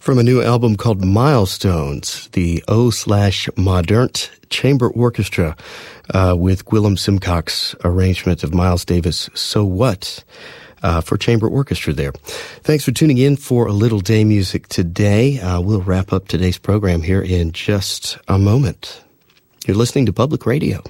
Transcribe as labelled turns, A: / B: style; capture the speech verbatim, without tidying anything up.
A: From a new album called Milestones, the O slash Modernt Chamber Orchestra uh, with Gwilym Simcock's arrangement of Miles Davis' So What uh, for chamber orchestra there. Thanks for tuning in for a little day music today. Uh, we'll wrap up today's program here in just a moment. You're listening to Public Radio.